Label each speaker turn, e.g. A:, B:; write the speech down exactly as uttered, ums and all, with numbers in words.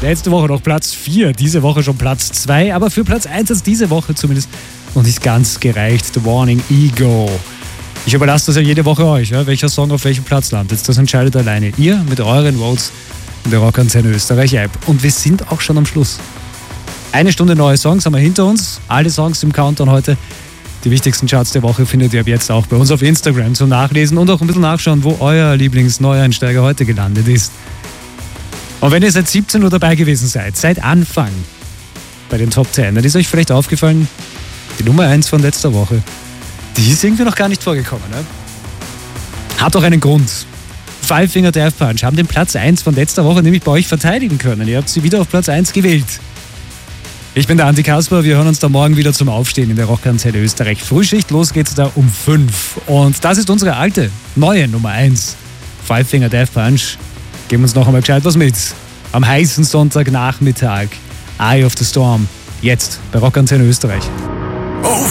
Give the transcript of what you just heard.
A: Letzte Woche noch Platz vier, diese Woche schon Platz zwei. Aber für Platz eins hat es diese Woche zumindest noch nicht ganz gereicht. The Warning Ego. Ich überlasse das ja jede Woche euch, ja, welcher Song auf welchem Platz landet. Das entscheidet alleine ihr mit euren Votes in der Rockantenne Österreich App. Und wir sind auch schon am Schluss. Eine Stunde neue Songs haben wir hinter uns. Alle Songs im Countdown heute. Die wichtigsten Charts der Woche findet ihr ab jetzt auch bei uns auf Instagram zum Nachlesen und auch ein bisschen nachschauen, wo euer Lieblings-Neueinsteiger heute gelandet ist. Und wenn ihr seit siebzehn Uhr dabei gewesen seid, seit Anfang bei den Top zehn, dann ist euch vielleicht aufgefallen, die Nummer eins von letzter Woche, die ist irgendwie noch gar nicht vorgekommen. Ne? Hat auch einen Grund. Five Finger Death Punch haben den Platz eins von letzter Woche nämlich bei euch verteidigen können. Ihr habt sie wieder auf Platz eins gewählt. Ich bin der Andi Kasper, wir hören uns da morgen wieder zum Aufstehen in der Rockantenne Österreich Frühschicht. Los geht's da um fünf. Und das ist unsere alte, neue Nummer eins. Five Finger Death Punch. Geben uns noch einmal gescheit was mit. Am heißen Sonntagnachmittag. Eye of the Storm. Jetzt bei Rockantenne Österreich.